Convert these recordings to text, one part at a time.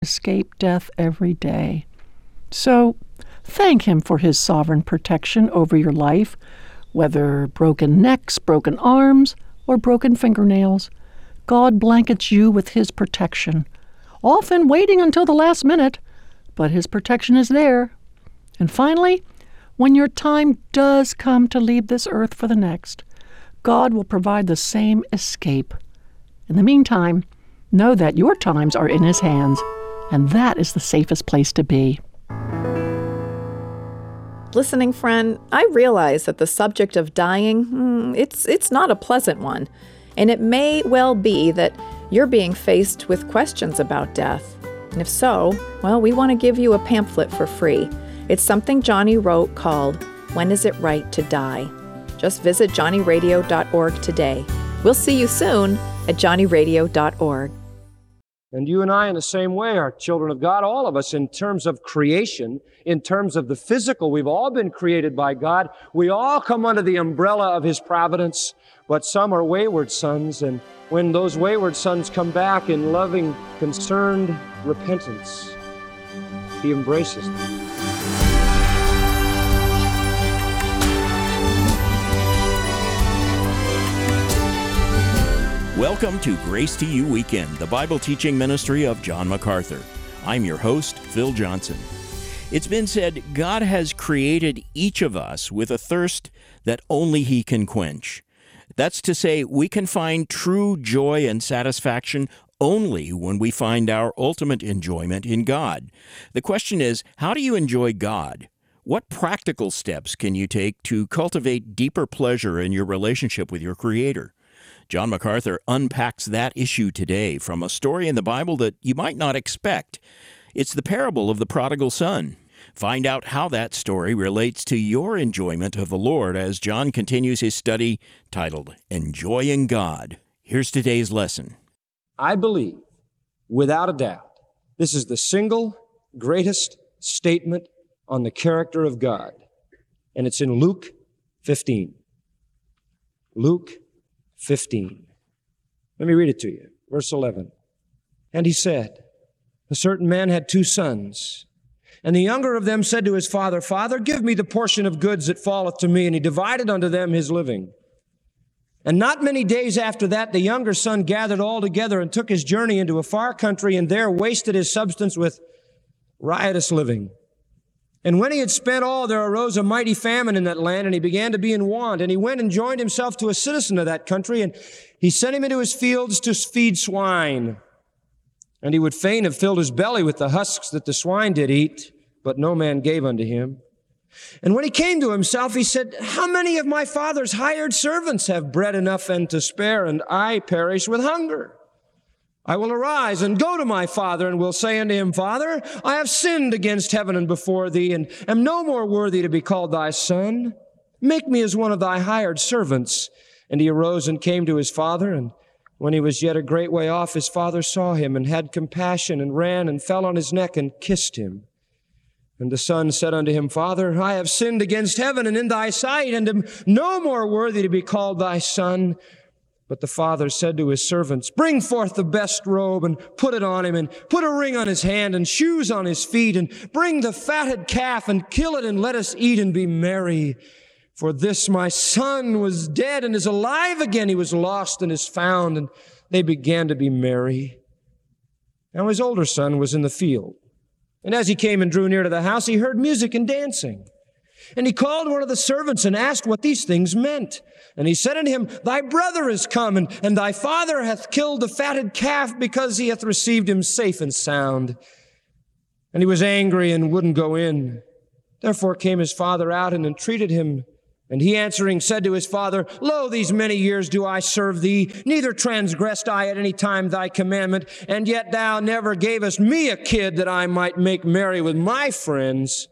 escape death every day. So, thank Him for His sovereign protection over your life, whether broken necks, broken arms, or broken fingernails. God blankets you with His protection, often waiting until the last minute, but His protection is there. And finally, when your time does come to leave this earth for the next, God will provide the same escape. In the meantime, know that your times are in His hands, and that is the safest place to be. Listening friend, I realize that the subject of dying, it's not a pleasant one. And it may well be that you're being faced with questions about death. And if so, well, we want to give you a pamphlet for free. It's something Johnny wrote called, When Is It Right to Die? Just visit johnnyradio.org today. We'll see you soon at johnnyradio.org. And you and I, in the same way, are children of God, all of us, in terms of creation, in terms of the physical. We've all been created by God. We all come under the umbrella of His providence, but some are wayward sons, and when those wayward sons come back in loving, concerned repentance, He embraces them. Welcome to Grace to You Weekend, the Bible teaching ministry of John MacArthur. I'm your host, Phil Johnson. It's been said God has created each of us with a thirst that only He can quench. That's to say, we can find true joy and satisfaction only when we find our ultimate enjoyment in God. The question is, how do you enjoy God? What practical steps can you take to cultivate deeper pleasure in your relationship with your Creator? John MacArthur unpacks that issue today from a story in the Bible that you might not expect. It's the parable of the prodigal son. Find out how that story relates to your enjoyment of the Lord as John continues his study titled, Enjoying God. Here's today's lesson. I believe, without a doubt, this is the single greatest statement on the character of God. And it's in Luke 15. Luke 15. Let me read it to you. Verse 11. And he said, a certain man had 2 sons. And the younger of them said to his father, Father, give me the portion of goods that falleth to me. And he divided unto them his living. And not many days after that, the younger son gathered all together and took his journey into a far country, and there wasted his substance with riotous living. And when he had spent all, there arose a mighty famine in that land, and he began to be in want. And he went and joined himself to a citizen of that country, and he sent him into his fields to feed swine. And he would fain have filled his belly with the husks that the swine did eat, but no man gave unto him. And when he came to himself, he said, How many of my father's hired servants have bread enough and to spare, and I perish with hunger? I will arise and go to my father, and will say unto him, Father, I have sinned against heaven and before thee, and am no more worthy to be called thy son. Make me as one of thy hired servants. And he arose and came to his father, and when he was yet a great way off, his father saw him, and had compassion, and ran, and fell on his neck, and kissed him. And the son said unto him, Father, I have sinned against heaven and in thy sight, and am no more worthy to be called thy son. But the father said to his servants, Bring forth the best robe, and put it on him, and put a ring on his hand, and shoes on his feet, and bring the fatted calf, and kill it, and let us eat and be merry. For this my son was dead, and is alive again. He was lost, and is found. And they began to be merry. Now his older son was in the field. And as he came and drew near to the house, he heard music and dancing. And he called one of the servants and asked what these things meant. And he said unto him, Thy brother is come, and thy father hath killed the fatted calf, because he hath received him safe and sound. And he was angry and wouldn't go in. Therefore came his father out and entreated him. And he answering said to his father, Lo, these many years do I serve thee, neither transgressed I at any time thy commandment, and yet thou never gavest me a kid that I might make merry with my friends.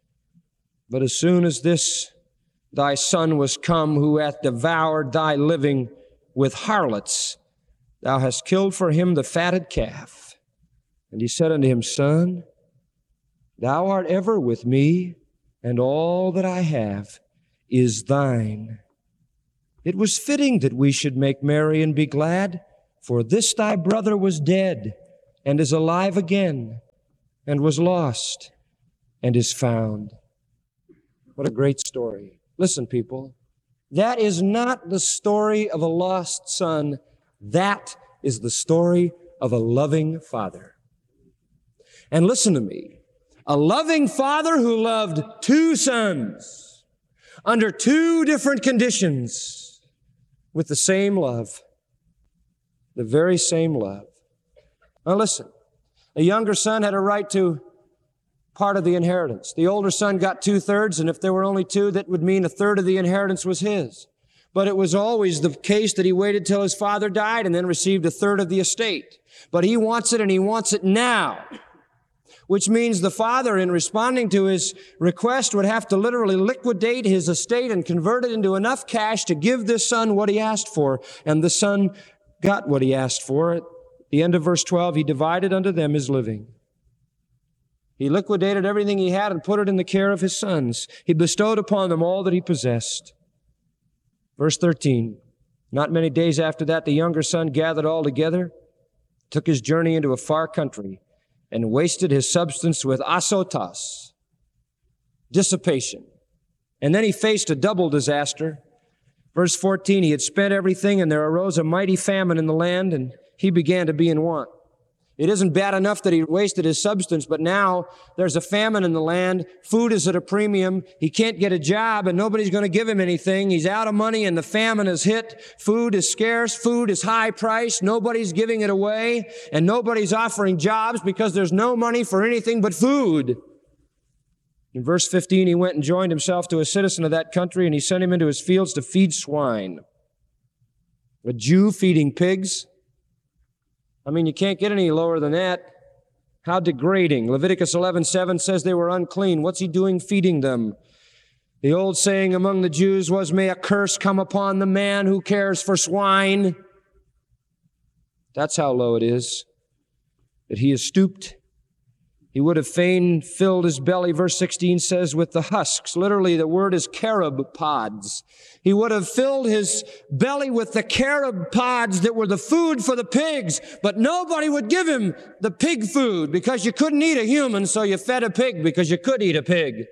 But as soon as this thy son was come, who hath devoured thy living with harlots, thou hast killed for him the fatted calf. And he said unto him, Son, thou art ever with me, and all that I have is thine. It was fitting that we should make merry and be glad, for this thy brother was dead and is alive again, and was lost and is found. What a great story. Listen, people, that is not the story of a lost son. That is the story of a loving father. And listen to me, a loving father who loved two sons under two different conditions with the same love, the very same love. Now listen, a younger son had a right to part of the inheritance. The older son got 2/3, and if there were only two, that would mean 1/3 of the inheritance was his. But it was always the case that he waited till his father died and then received 1/3 of the estate. But he wants it, and he wants it now, which means the father, in responding to his request, would have to literally liquidate his estate and convert it into enough cash to give this son what he asked for. And the son got what he asked for. At the end of verse 12, he divided unto them his living. He liquidated everything he had and put it in the care of his sons. He bestowed upon them all that he possessed. Verse 13, not many days after that, the younger son gathered all together, took his journey into a far country, and wasted his substance with asotas, dissipation. And then he faced a double disaster. Verse 14, he had spent everything, and there arose a mighty famine in the land, and he began to be in want. It isn't bad enough that he wasted his substance, but now there's a famine in the land. Food is at a premium. He can't get a job, and nobody's going to give him anything. He's out of money, and the famine has hit. Food is scarce. Food is high priced. Nobody's giving it away, and nobody's offering jobs because there's no money for anything but food. In verse 15, he went and joined himself to a citizen of that country, and he sent him into his fields to feed swine. A Jew feeding pigs? I mean, you can't get any lower than that. How degrading. Leviticus 11:7 says they were unclean. What's he doing feeding them? The old saying among the Jews was, may a curse come upon the man who cares for swine. That's how low it is. That he is stooped. He would have fain filled his belly, verse 16 says, with the husks. Literally, the word is carob pods. He would have filled his belly with the carob pods that were the food for the pigs, but nobody would give him the pig food because you couldn't eat a human, so you fed a pig because you could eat a pig.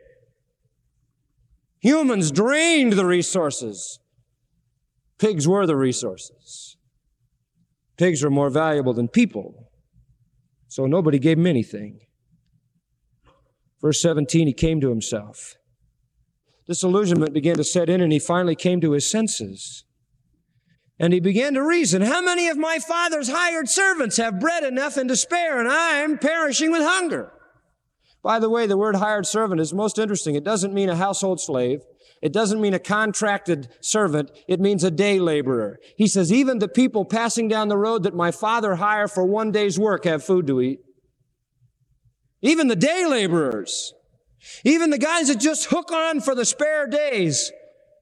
Humans drained the resources. Pigs were the resources. Pigs were more valuable than people, so nobody gave him anything. Verse 17, he came to himself. Disillusionment began to set in, and he finally came to his senses. And he began to reason, how many of my father's hired servants have bread enough and to spare, and I'm perishing with hunger? By the way, the word hired servant is most interesting. It doesn't mean a household slave. It doesn't mean a contracted servant. It means a day laborer. He says, even the people passing down the road that my father hired for one day's work have food to eat. Even the day laborers, even the guys that just hook on for the spare days.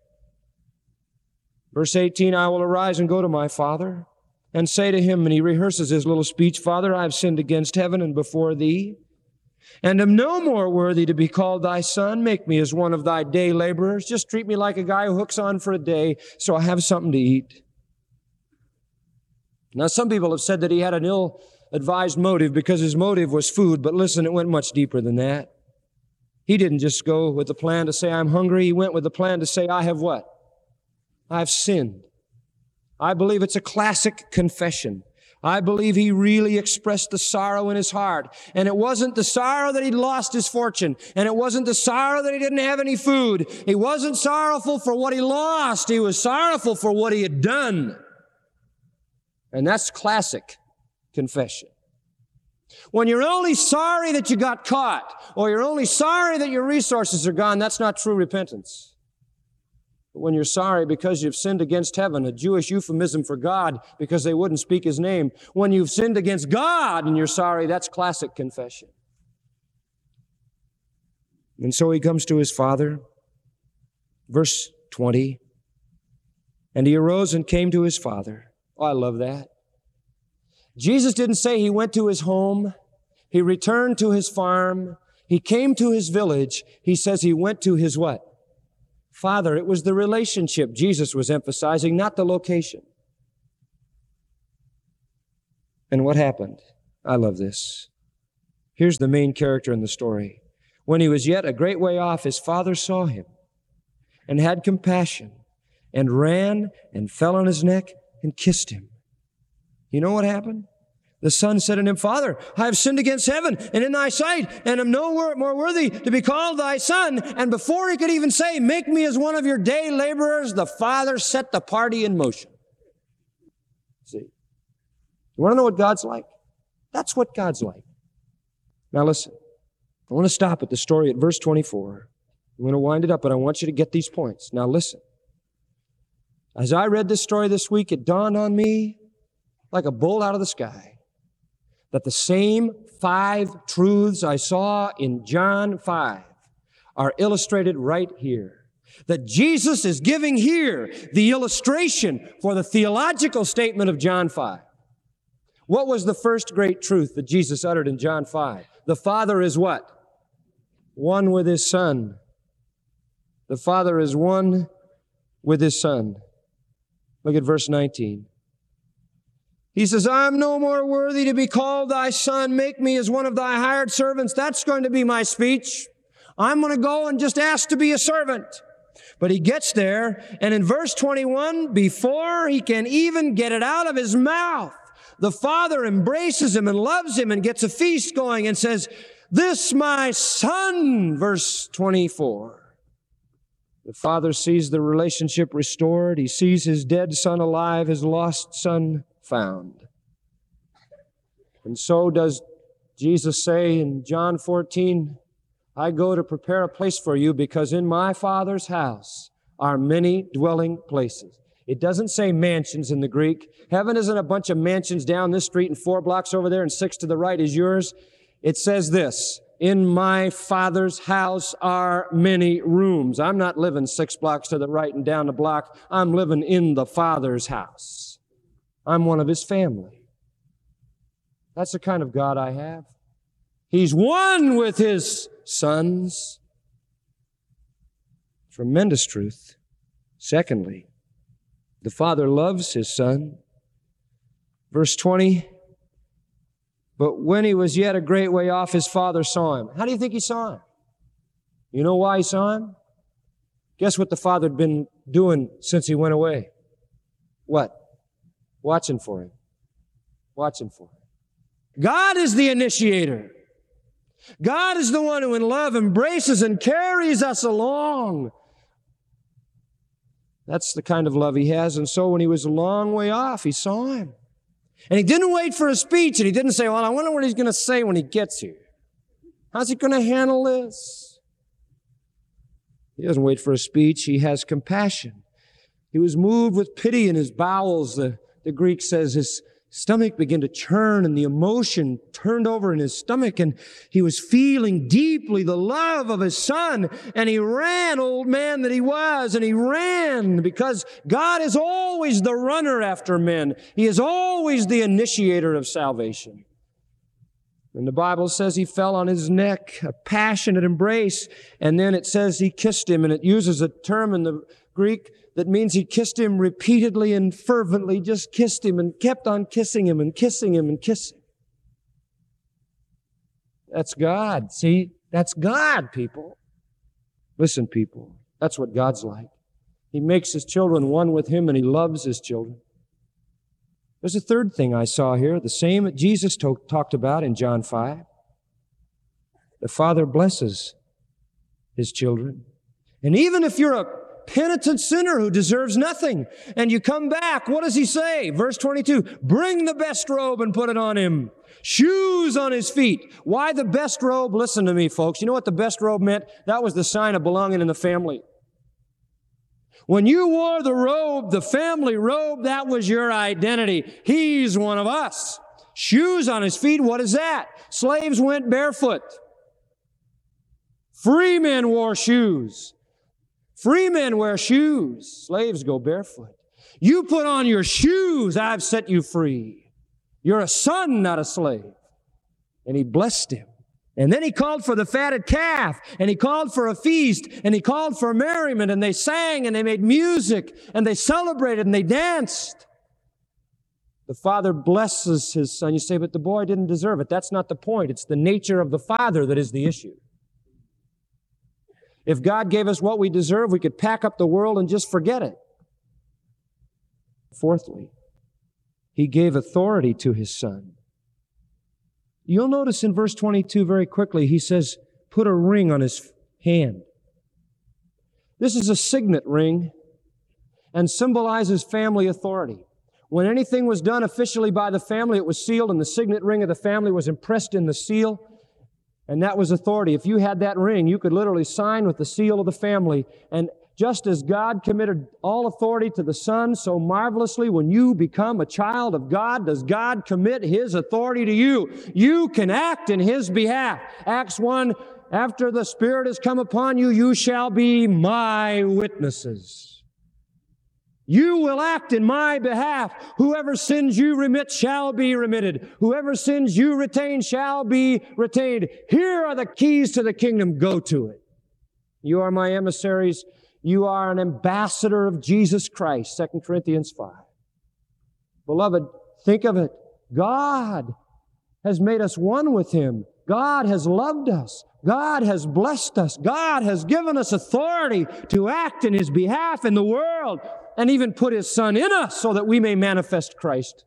Verse 18, I will arise and go to my father and say to him, and he rehearses his little speech, Father, I have sinned against heaven and before thee, and am no more worthy to be called thy son. Make me as one of thy day laborers. Just treat me like a guy who hooks on for a day so I have something to eat. Now, some people have said that he had an ill-advised motive because his motive was food, but listen, it went much deeper than that. He didn't just go with the plan to say, I'm hungry. He went with the plan to say, I have what? I've sinned. I believe it's a classic confession. I believe he really expressed the sorrow in his heart. And it wasn't the sorrow that he'd lost his fortune. And it wasn't the sorrow that he didn't have any food. He wasn't sorrowful for what he lost. He was sorrowful for what he had done. And that's classic confession. When you're only sorry that you got caught, or you're only sorry that your resources are gone, that's not true repentance. But when you're sorry because you've sinned against heaven, a Jewish euphemism for God because they wouldn't speak his name, when you've sinned against God and you're sorry, that's classic confession. And so he comes to his father. Verse 20, and he arose and came to his father. Oh, I love that. Jesus didn't say he went to his home. He returned to his farm. He came to his village. He says he went to his what? Father. It was the relationship Jesus was emphasizing, not the location. And what happened? I love this. Here's the main character in the story. When he was yet a great way off, his father saw him and had compassion and ran and fell on his neck and kissed him. You know what happened? The son said unto him, Father, I have sinned against heaven and in thy sight, and am no more worthy to be called thy son. And before he could even say, make me as one of your day laborers, the father set the party in motion. See? You want to know what God's like? That's what God's like. Now listen, I want to stop at the story at verse 24. I'm going to wind it up, but I want you to get these points. Now listen. As I read this story this week, it dawned on me like a bolt out of the sky that the same 5 truths I saw in John 5 are illustrated right here. That Jesus is giving here the illustration for the theological statement of John 5. What was the first great truth that Jesus uttered in John 5? The Father is what? One with His Son. The Father is one with His Son. Look at verse 19. He says, I'm no more worthy to be called thy son. Make me as one of thy hired servants. That's going to be my speech. I'm going to go and just ask to be a servant. But he gets there, and in verse 21, before he can even get it out of his mouth, the father embraces him and loves him and gets a feast going and says, this my son, verse 24. The father sees the relationship restored. He sees his dead son alive, his lost son found. And so does Jesus say in John 14, I go to prepare a place for you because in my Father's house are many dwelling places. It doesn't say mansions in the Greek. Heaven isn't a bunch of mansions down this street and 4 blocks over there and 6 to the right is yours. It says this, in my Father's house are many rooms. I'm not living 6 blocks to the right and down the block. I'm living in the Father's house. I'm one of His family. That's the kind of God I have. He's one with His sons. Tremendous truth. Secondly, the Father loves His Son. Verse 20, but when he was yet a great way off, his father saw him. How do you think he saw him? You know why he saw him? Guess what the father had been doing since he went away? What? Watching for him. Watching for him. God is the initiator. God is the one who in love embraces and carries us along. That's the kind of love He has. And so when he was a long way off, he saw him. And he didn't wait for a speech, and he didn't say, well, I wonder what he's going to say when he gets here. How's he going to handle this? He doesn't wait for a speech. He has compassion. He was moved with pity in his bowels. The Greek says his stomach began to churn, and the emotion turned over in his stomach, and he was feeling deeply the love of his son, and he ran, old man that he was, and he ran because God is always the runner after men. He is always the initiator of salvation. And the Bible says he fell on his neck, a passionate embrace, and then it says he kissed him, and it uses a term in the Greek that means he kissed him repeatedly and fervently, just kissed him and kept on kissing him and kissing him and kissing. That's God. See, that's God, people. Listen, people, that's what God's like. He makes His children one with Him, and He loves His children. There's a third thing I saw here, the same that Jesus talked about in John 5. The Father blesses His children. And even if you're a penitent sinner who deserves nothing, and you come back, what does He say? Verse 22, bring the best robe and put it on him. Shoes on his feet. Why the best robe? Listen to me, folks. You know what the best robe meant? That was the sign of belonging in the family. When you wore the robe, the family robe, that was your identity. He's one of us. Shoes on his feet, what is that? Slaves went barefoot. Free men wore shoes. Free men wear shoes. Slaves go barefoot. You put on your shoes, I've set you free. You're a son, not a slave. And He blessed him. And then He called for the fatted calf, and He called for a feast, and He called for merriment, and they sang, and they made music, and they celebrated, and they danced. The Father blesses His Son. You say, but the boy didn't deserve it. That's not the point. It's the nature of the Father that is the issue. If God gave us what we deserve, we could pack up the world and just forget it. Fourthly, He gave authority to His Son. You'll notice in verse 22 very quickly, He says, put a ring on His hand. This is a signet ring and symbolizes family authority. When anything was done officially by the family, it was sealed, and the signet ring of the family was impressed in the seal, and that was authority. If you had that ring, you could literally sign with the seal of the family. And just as God committed all authority to the Son, so marvelously, when you become a child of God, does God commit His authority to you. You can act in His behalf. Acts 1, after the Spirit has come upon you, you shall be my witnesses. You will act in my behalf. Whoever sins you remit shall be remitted. Whoever sins you retain shall be retained. Here are the keys to the kingdom. Go to it. You are my emissaries. You are an ambassador of Jesus Christ. 2 Corinthians 5. Beloved, think of it. God has made us one with Him. God has loved us. God has blessed us. God has given us authority to act in His behalf in the world, and even put His Son in us so that we may manifest Christ.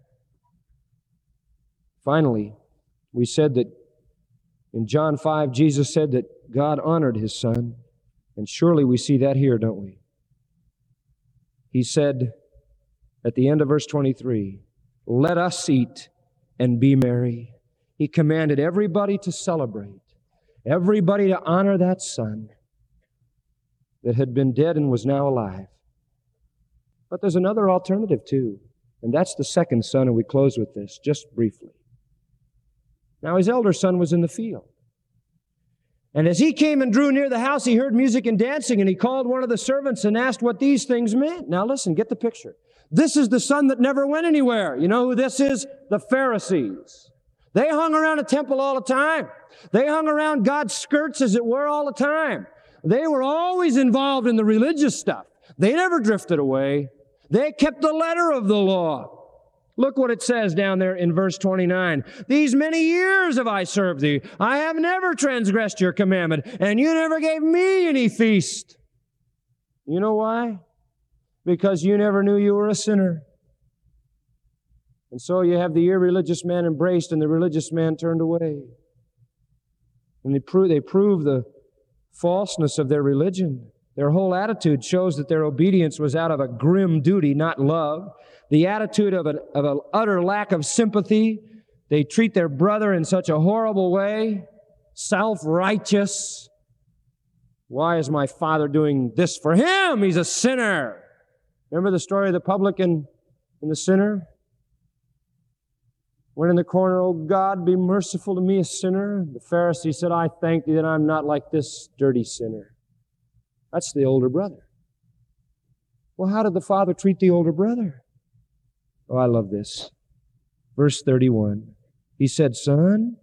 Finally, we said that in John 5, Jesus said that God honored His Son, and surely we see that here, don't we? He said at the end of verse 23, let us eat and be merry. He commanded everybody to celebrate, everybody to honor that Son that had been dead and was now alive. But there's another alternative too, and that's the second son, and we close with this just briefly. Now his elder son was in the field. And as he came and drew near the house, he heard music and dancing, and he called one of the servants and asked what these things meant. Now listen, get the picture. This is the son that never went anywhere. You know who this is? The Pharisees. They hung around a temple all the time. They hung around God's skirts, as it were, all the time. They were always involved in the religious stuff. They never drifted away. They kept the letter of the law. Look what it says down there in verse 29. These many years have I served thee. I have never transgressed your commandment, and you never gave me any feast. You know why? Because you never knew you were a sinner. And so you have the irreligious man embraced, and the religious man turned away. And they prove the falseness of their religion. Their whole attitude shows that their obedience was out of a grim duty, not love. The attitude of an utter lack of sympathy. They treat their brother in such a horrible way, self-righteous. Why is my father doing this for him? He's a sinner. Remember the story of the publican and the sinner? Went in the corner, oh God, be merciful to me, a sinner. The Pharisee said, I thank thee that I'm not like this dirty sinner. That's the older brother. Well, how did the father treat the older brother? Oh, I love this. Verse 31. He said, Son,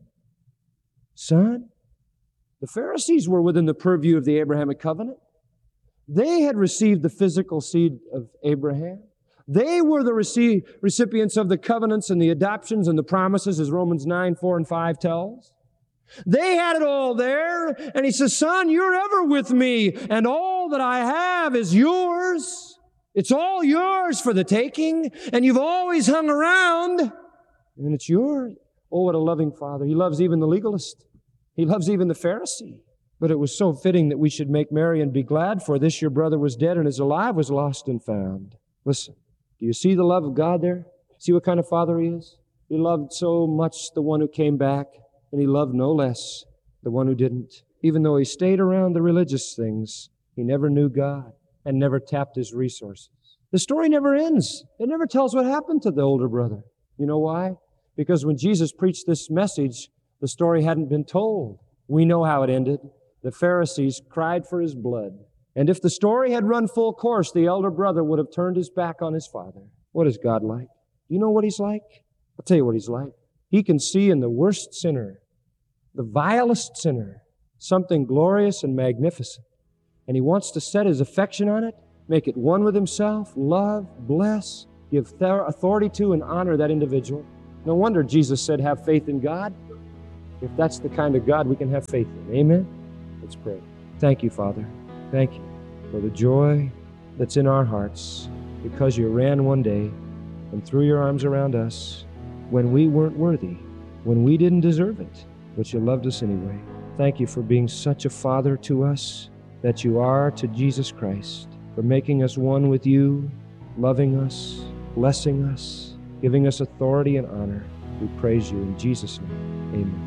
the Pharisees were within the purview of the Abrahamic covenant. They had received the physical seed of Abraham. They were the recipients of the covenants and the adoptions and the promises, as Romans 9, 4, and 5 tells. They had it all there, and he says, Son, you're ever with me, and all that I have is yours. It's all yours for the taking, and you've always hung around, and it's yours. Oh, what a loving Father. He loves even the legalist. He loves even the Pharisee. But it was so fitting that we should make merry and be glad, for this your brother was dead and is alive, was lost and found. Listen, do you see the love of God there? See what kind of Father He is? He loved so much the one who came back, and He loved no less the one who didn't. Even though he stayed around the religious things, he never knew God and never tapped His resources. The story never ends. It never tells what happened to the older brother. You know why? Because when Jesus preached this message, the story hadn't been told. We know how it ended. The Pharisees cried for His blood. And if the story had run full course, the elder brother would have turned his back on his father. What is God like? You know what He's like? I'll tell you what He's like. He can see in the worst sinner, the vilest sinner, something glorious and magnificent. And He wants to set His affection on it, make it one with Himself, love, bless, give authority to and honor that individual. No wonder Jesus said, have faith in God. If that's the kind of God we can have faith in. Amen? Let's pray. Thank you, Father. Thank you for the joy that's in our hearts because you ran one day and threw your arms around us when we weren't worthy, when we didn't deserve it, but you loved us anyway. Thank you for being such a Father to us that you are to Jesus Christ, for making us one with you, loving us, blessing us, giving us authority and honor. We praise you in Jesus' name. Amen.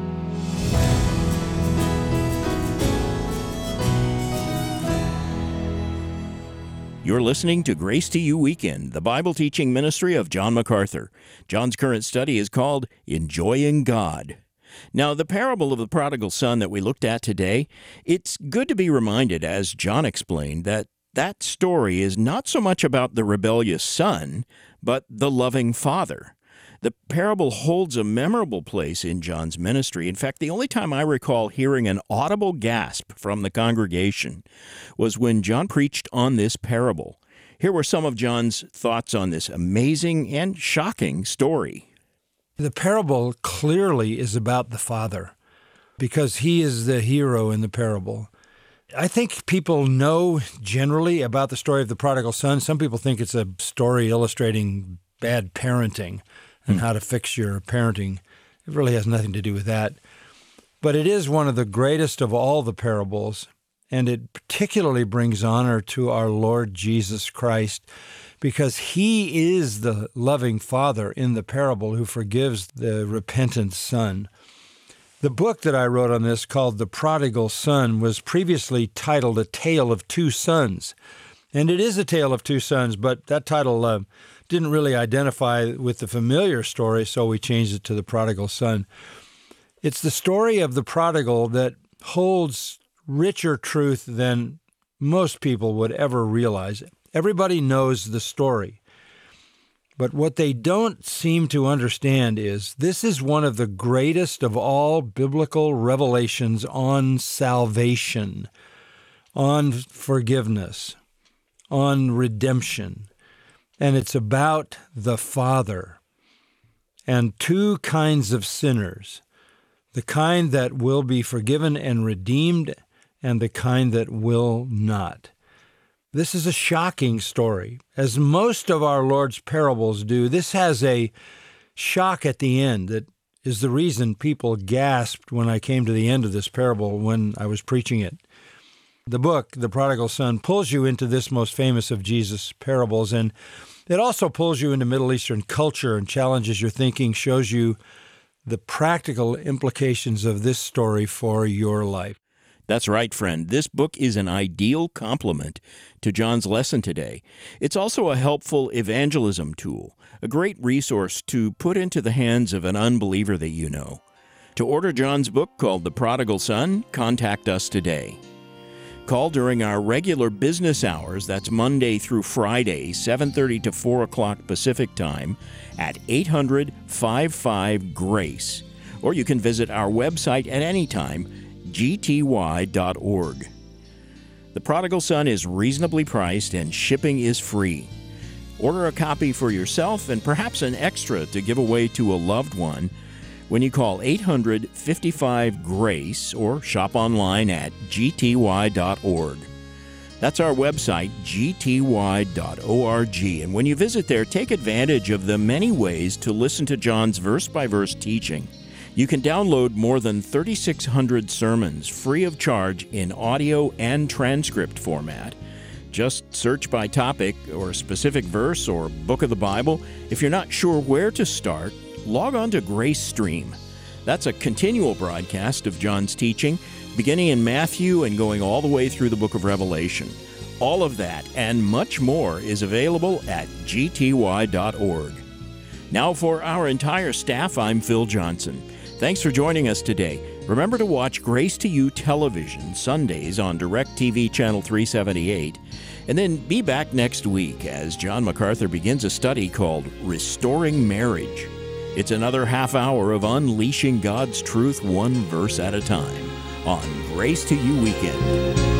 You're listening to Grace to You Weekend, the Bible teaching ministry of John MacArthur. John's current study is called Enjoying God. Now, the parable of the prodigal son that we looked at today, it's good to be reminded, as John explained, that story is not so much about the rebellious son, but the loving father. The parable holds a memorable place in John's ministry. In fact, the only time I recall hearing an audible gasp from the congregation was when John preached on this parable. Here were some of John's thoughts on this amazing and shocking story. The parable clearly is about the father because he is the hero in the parable. I think people know generally about the story of the prodigal son. Some people think it's a story illustrating bad parenting and how to fix your parenting. It really has nothing to do with that. But it is one of the greatest of all the parables, and it particularly brings honor to our Lord Jesus Christ because he is the loving father in the parable who forgives the repentant son. The book that I wrote on this, called The Prodigal Son, was previously titled A Tale of Two Sons. And it is a tale of two sons, but that title didn't really identify with the familiar story, so we changed it to The Prodigal Son. It's the story of the prodigal that holds richer truth than most people would ever realize. Everybody knows the story. But what they don't seem to understand is this is one of the greatest of all biblical revelations on salvation, on forgiveness, on redemption. And it's about the Father and two kinds of sinners, the kind that will be forgiven and redeemed and the kind that will not. This is a shocking story. As most of our Lord's parables do, this has a shock at the end that is the reason people gasped when I came to the end of this parable when I was preaching it. The book, The Prodigal Son, pulls you into this most famous of Jesus' parables, and it also pulls you into Middle Eastern culture and challenges your thinking, shows you the practical implications of this story for your life. That's right, friend. This book is an ideal complement to John's lesson today. It's also a helpful evangelism tool, a great resource to put into the hands of an unbeliever that you know. To order John's book called The Prodigal Son, contact us today. Call during our regular business hours, that's Monday through Friday, 7:30 to 4 o'clock Pacific Time, at 800-55-GRACE. Or you can visit our website at any time, gty.org. The Prodigal Son is reasonably priced and shipping is free. Order a copy for yourself and perhaps an extra to give away to a loved one when you call 800-55-GRACE or shop online at gty.org. That's our website, gty.org. And when you visit there, take advantage of the many ways to listen to John's verse-by-verse teaching. You can download more than 3,600 sermons free of charge in audio and transcript format. Just search by topic or specific verse or book of the Bible. If you're not sure where to start, log on to Grace Stream. That's a continual broadcast of John's teaching, beginning in Matthew and going all the way through the book of Revelation. All of that and much more is available at gty.org. Now for our entire staff, I'm Phil Johnson. Thanks for joining us today. Remember to watch Grace to You Television Sundays on DirecTV Channel 378. And then be back next week as John MacArthur begins a study called Restoring Marriage. It's another half hour of unleashing God's truth one verse at a time on Grace to You Weekend.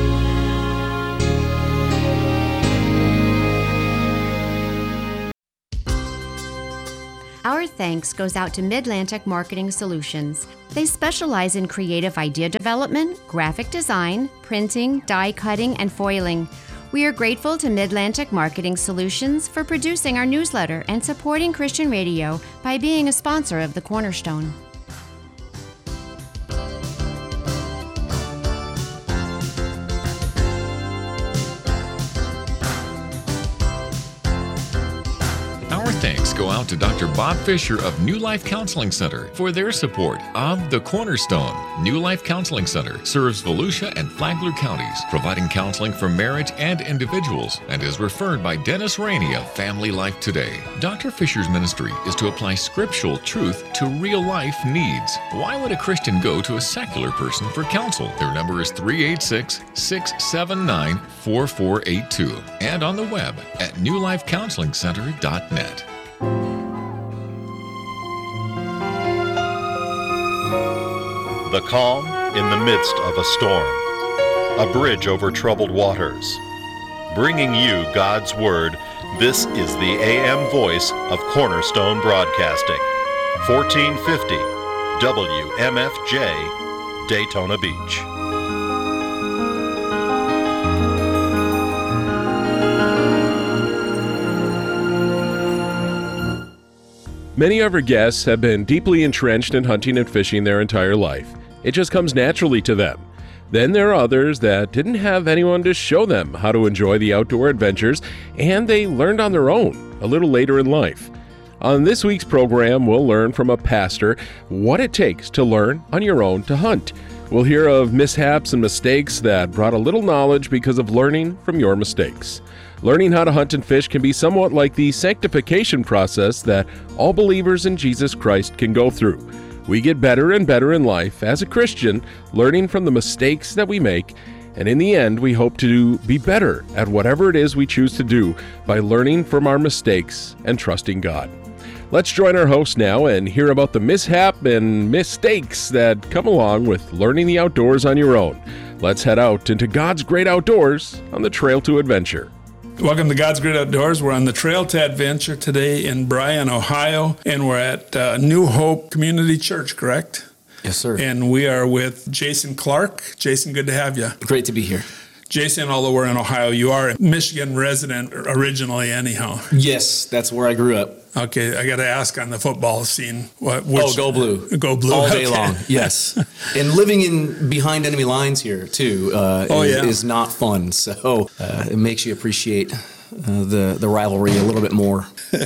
thanks goes out to Midlantic Marketing Solutions. They specialize in creative idea development, graphic design, printing, die cutting, and foiling. We are grateful to Midlantic Marketing Solutions for producing our newsletter and supporting Christian radio by being a sponsor of The Cornerstone. Thanks go out to Dr. Bob Fisher of New Life Counseling Center for their support of The Cornerstone. New Life Counseling Center serves Volusia and Flagler counties, providing counseling for marriage and individuals, and is referred by Dennis Rainey of Family Life Today. Dr. Fisher's ministry is to apply scriptural truth to real life needs. Why would a Christian go to a secular person for counsel? Their number is 386-679-4482 and on the web at newlifecounselingcenter.net. The calm in the midst of a storm, a bridge over troubled waters. Bringing you God's Word, this is the AM voice of Cornerstone Broadcasting, 1450 WMFJ, Daytona Beach. Many of our guests have been deeply entrenched in hunting and fishing their entire life. It just comes naturally to them. Then there are others that didn't have anyone to show them how to enjoy the outdoor adventures, and they learned on their own a little later in life. On this week's program, we'll learn from a pastor what it takes to learn on your own to hunt. We'll hear of mishaps and mistakes that brought a little knowledge because of learning from your mistakes. Learning how to hunt and fish can be somewhat like the sanctification process that all believers in Jesus Christ can go through. We get better and better in life as a Christian, learning from the mistakes that we make, and in the end, we hope to be better at whatever it is we choose to do by learning from our mistakes and trusting God. Let's join our host now and hear about the mishap and mistakes that come along with learning the outdoors on your own. Let's head out into God's great outdoors on the Trail to Adventure. Welcome to God's Great Outdoors. We're on the Trail to Adventure today in Bryan, Ohio, and we're at New Hope Community Church, correct? Yes, sir. And we are with Jason Clark. Jason, good to have you. Great to be here. Jason, although we're in Ohio, you are a Michigan resident originally anyhow. Yes, that's where I grew up. Okay, I got to ask on the football scene. Go Blue. Go Blue. All day long, yes. And living in behind enemy lines here, too, is not fun. So it makes you appreciate the rivalry a little bit more.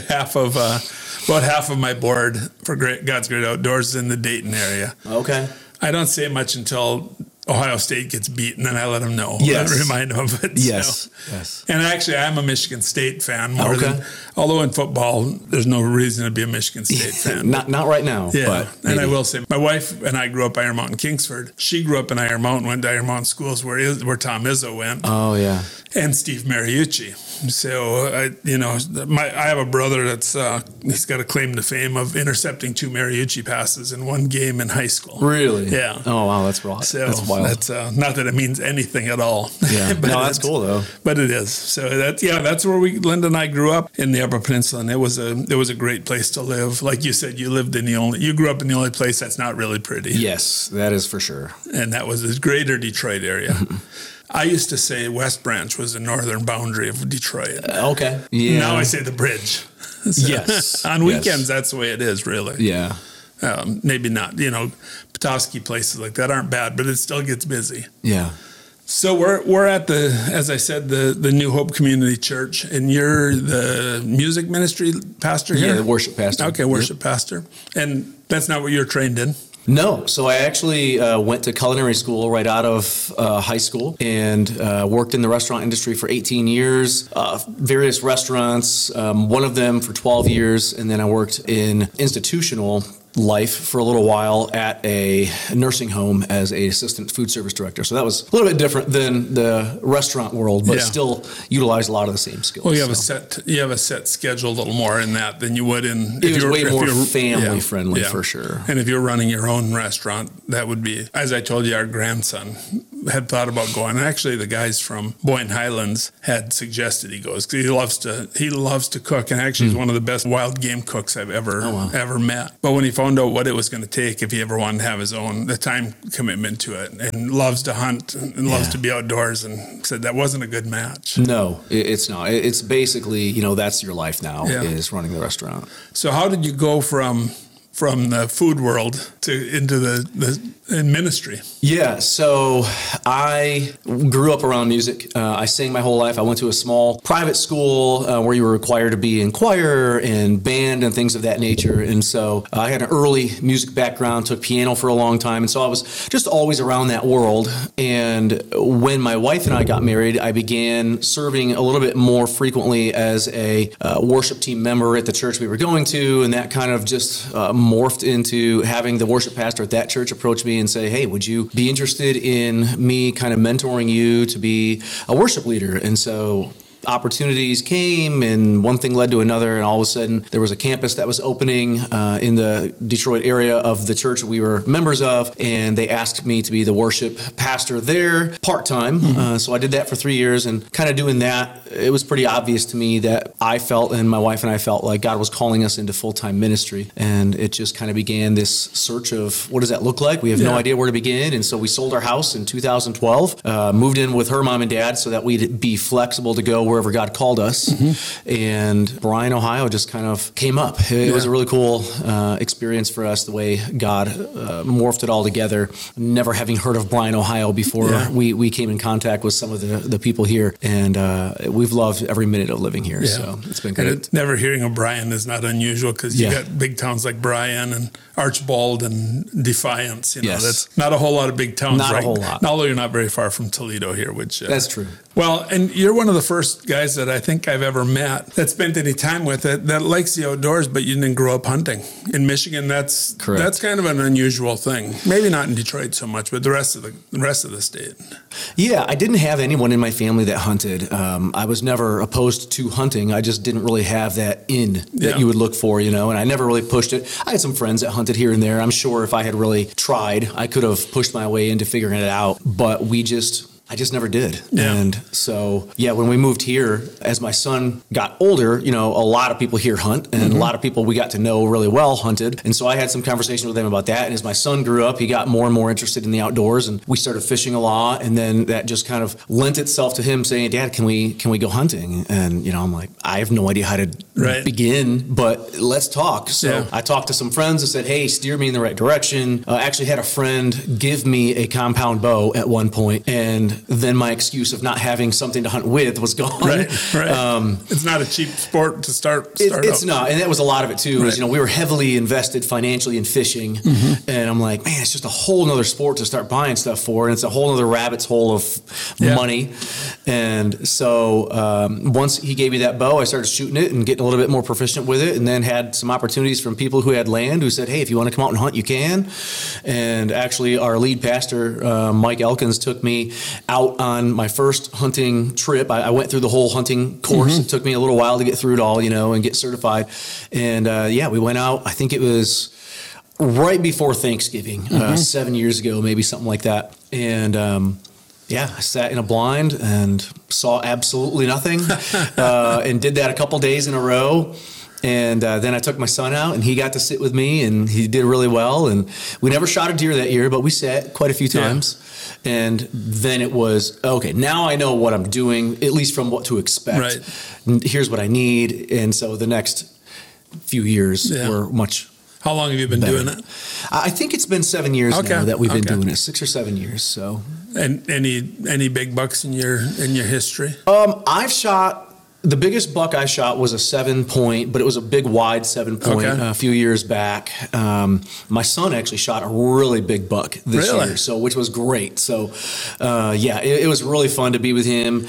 About half of my board for God's Great Outdoors is in the Dayton area. Okay. I don't say much until Ohio State gets beaten, and I let them know. Yes. I remind them of it. Yes. So. Yes. And actually, I'm a Michigan State fan more than, although in football, there's no reason to be a Michigan State fan. Not right now. Yeah. But and I will say, my wife and I grew up Iron Mountain, Kingsford. She grew up in Iron Mountain, went to Iron Mountain schools where Tom Izzo went. Oh, yeah. And Steve Mariucci. So, I have a brother that's, he's got a claim to fame of intercepting 2 Mariucci passes in one game in high school. Really? Yeah. Oh, wow, that's wild. So that's wild. That's, not that it means anything at all. Yeah. No, that's cool, though. But it is. So, that's where Linda and I grew up in the Upper Peninsula, and it was a great place to live. Like you said, you grew up in the only place that's not really pretty. Yes, that is for sure. And that was the greater Detroit area. I used to say West Branch was the northern boundary of Detroit. Okay. Yeah. Now I say the bridge. So, yes. On weekends, that's the way it is, really. Yeah. Maybe not. Petoskey, places like that aren't bad, but it still gets busy. Yeah. So we're at as I said, the New Hope Community Church, and you're the music ministry pastor here? Yeah, the worship pastor. Okay, worship pastor. And that's not what you're trained in? No. So I actually went to culinary school right out of high school and worked in the restaurant industry for 18 years, various restaurants, one of them for 12 years. And then I worked in institutional life for a little while at a nursing home as an assistant food service director. So that was a little bit different than the restaurant world, but still utilized a lot of the same skills. Well, you have a set schedule a little more in that than you would in. It was way more family friendly for sure. And if you're running your own restaurant, that would be, as I told you, our grandson had thought about going. And actually, the guys from Boyne Highlands had suggested he goes because he loves to cook, and actually he's one of the best wild game cooks I've ever met. But when he found out what it was going to take if he ever wanted to have his own, the time commitment to it, and loves to hunt and loves to be outdoors, and said that wasn't a good match. No, it's not. It's basically, that's your life now, is running the restaurant. So how did you go from the food world into the ministry? Yeah, so I grew up around music. I sang my whole life. I went to a small private school where you were required to be in choir and band and things of that nature. And so I had an early music background, took piano for a long time. And so I was just always around that world. And when my wife and I got married, I began serving a little bit more frequently as a worship team member at the church we were going to. And that kind of just morphed into having the worship pastor at that church approach me and say, hey, would you be interested in me kind of mentoring you to be a worship leader? And so opportunities came, and one thing led to another, and all of a sudden there was a campus that was opening in the Detroit area of the church we were members of, and they asked me to be the worship pastor there part-time. So I did that for 3 years, and kind of doing that, it was pretty obvious to me that I felt, and my wife and I felt, like God was calling us into full-time ministry, and it just kind of began this search of what does that look like? We have no idea where to begin, and so we sold our house in 2012, moved in with her mom and dad so that we'd be flexible to go wherever God called us. And Bryan, Ohio just kind of came up. It was a really cool experience for us, the way God morphed it all together. Never having heard of Bryan, Ohio before we came in contact with some of the people here. And we've loved every minute of living here. So it's been great. And never hearing of Bryan is not unusual because you got big towns like Bryan and Archbald and Defiance. That's not a whole lot of big towns. Not a whole lot. Although you're not very far from Toledo here, which... That's true. Well, and you're one of the first guys that I think I've ever met that spent any time with it that likes the outdoors, but you didn't grow up hunting. In Michigan, that's correct. That's kind of an unusual thing. Maybe not in Detroit so much, but the rest of the state. Yeah, I didn't have anyone in my family that hunted. I was never opposed to hunting. I just didn't really have that that you would look for, and I never really pushed it. I had some friends that hunted here and there. I'm sure if I had really tried, I could have pushed my way into figuring it out, but I just never did. Yeah. And so, when we moved here, as my son got older, a lot of people here hunt, and a lot of people we got to know really well hunted. And so I had some conversation with them about that. And as my son grew up, he got more and more interested in the outdoors, and we started fishing a lot. And then that just kind of lent itself to him saying, Dad, can we go hunting? And, I'm like, I have no idea how to begin, but let's talk. So I talked to some friends and said, hey, steer me in the right direction. I actually had a friend give me a compound bow at one point, and then my excuse of not having something to hunt with was gone. Right. It's not a cheap sport to start It's not, and that was a lot of it too. Is, we were heavily invested financially in fishing, and I'm like, man, it's just a whole nother sport to start buying stuff for, and it's a whole nother rabbit's hole of money. And so once he gave me that bow, I started shooting it and getting a little bit more proficient with it, and then had some opportunities from people who had land who said, hey, if you want to come out and hunt, you can. And actually, our lead pastor, Mike Elkins, took me out on my first hunting trip. I went through the whole hunting course. It took me a little while to get through it all, and get certified. And we went out, I think it was right before Thanksgiving, 7 years ago, maybe something like that. And I sat in a blind and saw absolutely nothing, and did that a couple days in a row. And then I took my son out, and he got to sit with me, and he did really well. And we never shot a deer that year, but we sat quite a few times. And then it was, okay, now I know what I'm doing, at least from what to expect. Right. Here's what I need. And so the next few years were much How long have you been doing it? I think it's been 7 years now that we've been doing it, 6 or 7 years. So, and any big bucks in your history? I've shot. The biggest buck I shot was a 7-point, but it was a big wide 7-point a few years back. My son actually shot a really big buck this year, which was great. So, it was really fun to be with him.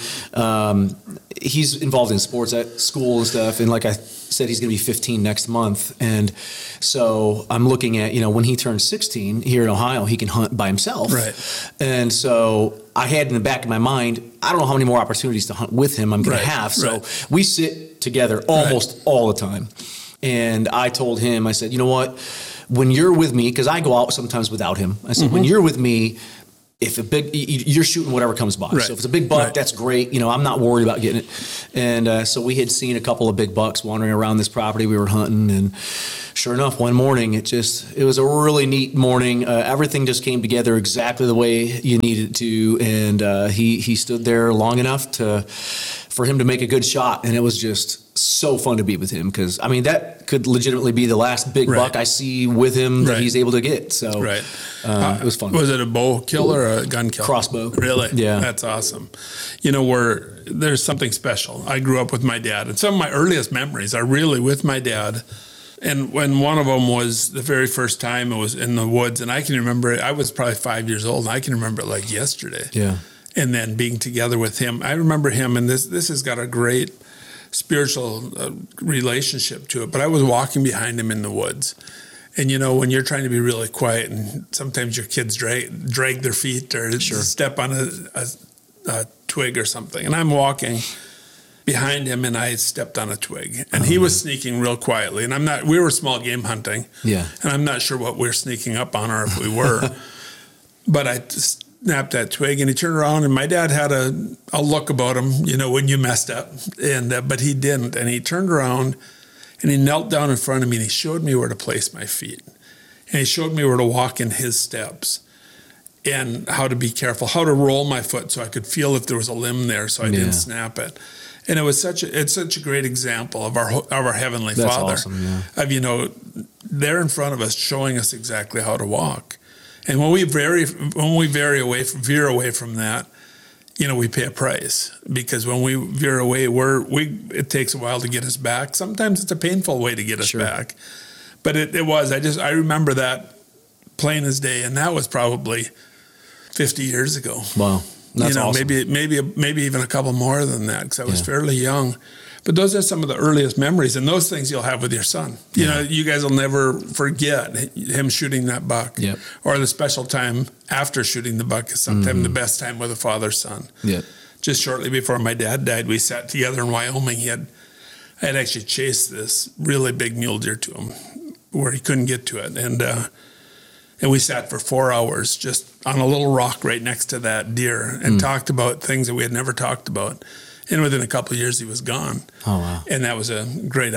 He's involved in sports at school and stuff, and like I said, he's going to be 15 next month. And so I'm looking at, when he turns 16 here in Ohio, he can hunt by himself. Right. And so I had in the back of my mind, I don't know how many more opportunities to hunt with him I'm going to have. So we sit together almost all the time. And I told him, I said, you know what, when you're with me, because I go out sometimes without him. I said, when you're with me, if you're shooting whatever comes by. Right. So if it's a big buck, Right. that's great. I'm not worried about getting it. And so we had seen a couple of big bucks wandering around this property. We were hunting, and sure enough, one morning, it was a really neat morning. Everything just came together exactly the way you needed it to. And he stood there long enough for him to make a good shot. And it was just so fun to be with him, because that could legitimately be the last big Right. buck I see with him that Right. he's able to get. So Right. it was fun. Was it a bow kill or a gun kill? Crossbow. Really? Yeah. That's awesome. There's something special. I grew up with my dad, and some of my earliest memories are really with my dad. And when one of them was the very first time, it was in the woods, and I can remember it. I was probably 5 years old, and I can remember it like yesterday. Yeah. And then being together with him, I remember him, and this has got a great spiritual relationship to it. But I was walking behind him in the woods, and when you're trying to be really quiet, and sometimes your kids drag their feet or step on a twig or something, and I'm walking behind him, and I stepped on a twig, and he was sneaking real quietly, and we were small game hunting, Yeah. and I'm not sure what we're sneaking up on or if we were, but I snapped that twig, and he turned around, and my dad had a look about him, when you messed up, and but he didn't, and he turned around, and he knelt down in front of me, and he showed me where to place my feet, and he showed me where to walk in his steps, and how to be careful, how to roll my foot so I could feel if there was a limb there, so I didn't snap it. And it's such a great example of our Heavenly That's Father. awesome, yeah. Of there in front of us, showing us exactly how to walk. And when we veer away from that, we pay a price, because when we veer away, it takes a while to get us back. Sometimes it's a painful way to get us back, but I remember that plain as day, and that was probably 50 years ago. Wow. That's awesome. Maybe even a couple more than that, because I was fairly young. But those are some of the earliest memories, and those things you'll have with your son. You guys will never forget him shooting that buck, or the special time after shooting the buck is sometimes the best time with a father-son. Yep. Just shortly before my dad died, we sat together in Wyoming. I had actually chased this really big mule deer to him where he couldn't get to it, and we sat for 4 hours just on a little rock right next to that deer and talked about things that we had never talked about. And within a couple of years, he was gone. Oh, wow. And that was a great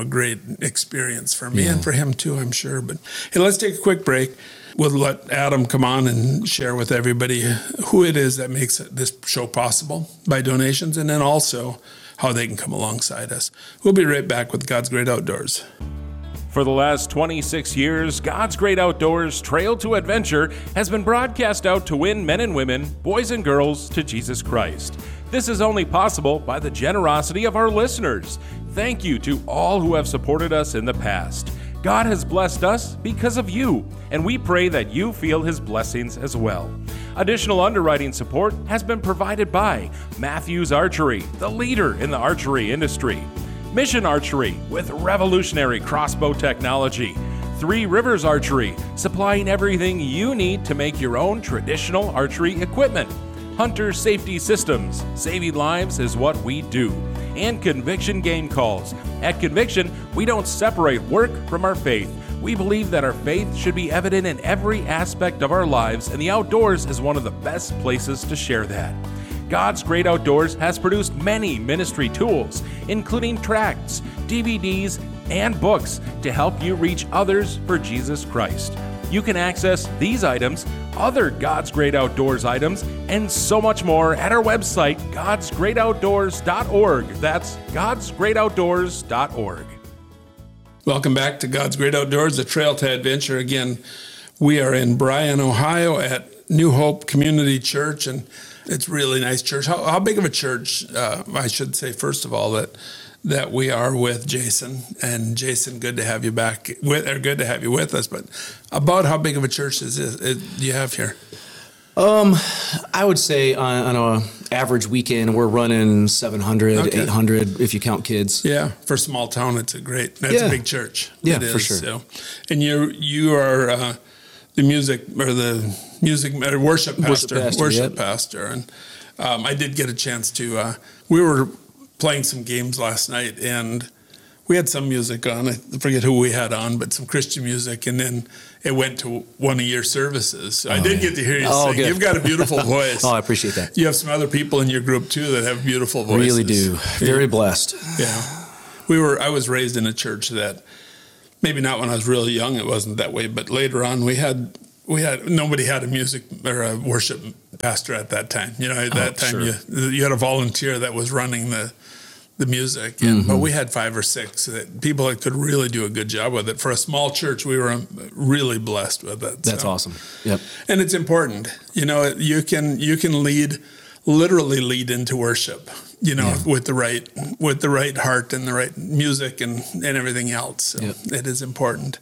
experience for me and for him too, I'm sure. But hey, let's take a quick break. We'll let Adam come on and share with everybody who it is that makes this show possible by donations, and then also how they can come alongside us. We'll be right back with God's Great Outdoors. For the last 26 years, God's Great Outdoors Trail to Adventure has been broadcast out to win men and women, boys and girls, to Jesus Christ. This is only possible by the generosity of our listeners. Thank you to all who have supported us in the past. God has blessed us because of you, and we pray that you feel His blessings as well. Additional underwriting support has been provided by Matthews Archery, the leader in the archery industry. Mission Archery with revolutionary crossbow technology. Three Rivers Archery, supplying everything you need to make your own traditional archery equipment. Hunter Safety Systems, saving lives is what we do. And Conviction Game Calls. At Conviction, we don't separate work from our faith. We believe that our faith should be evident in every aspect of our lives, and the outdoors is one of the best places to share that. God's Great Outdoors has produced many ministry tools, including tracts, DVDs, and books to help you reach others for Jesus Christ. You can access these items, other God's Great Outdoors items, and so much more at our website, godsgreatoutdoors.org. That's godsgreatoutdoors.org. Welcome back to God's Great Outdoors, the Trail to Adventure. Again, we are in Bryan, Ohio at New Hope Community Church, and it's a really nice church. How big of a church, I should say, first of all, that we are with Jason. And Jason, good to have you back, good to have you with us. But about how big of a church do you have here? I would say on an average weekend, we're running 700, 800 if you count kids. Yeah, for a small town, that's a big church. Yeah, it is, for sure. So. And you are the worship pastor. And I did get a chance to, we were playing some games last night, and we had some music on. I forget who we had on, but some Christian music, and then it went to one of your services. So I did get to hear you sing. Good. You've got a beautiful voice. I appreciate that. You have some other people in your group too that have beautiful voices. Really do. Very blessed. Yeah. I was raised in a church that, maybe not when I was really young, it wasn't that way, but later on nobody had a music or a worship pastor at that time. At that time you had a volunteer that was running the music, but we had 5 or 6 people that could really do a good job with it. For a small church, we were really blessed with it. That's awesome. Yep. And it's important. You can literally lead into worship, with the right heart and the right music and everything else. So it is important.